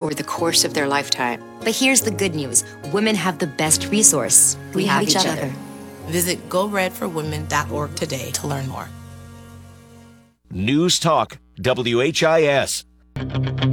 over the course of their lifetime. But here's the good news. Women have the best resource. We have each other. Visit GoRedForWomen.org today to learn more. News Talk, WHIS.